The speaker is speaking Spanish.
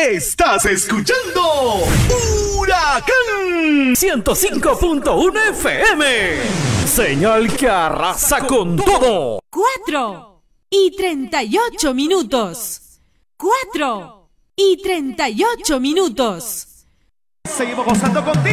Estás escuchando Huracán 105.1 FM. Señal que arrasa con todo. 4:38. 4:38. Seguimos gozando contigo.